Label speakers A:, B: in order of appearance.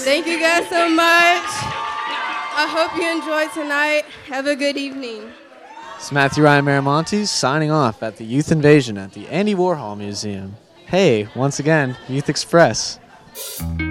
A: Thank you guys so much. I hope you enjoyed tonight. Have a good evening.
B: It's Matthew Ryan Miramontes signing off at the Youth Invasion at the Andy Warhol Museum. Hey, once again, Youth Express.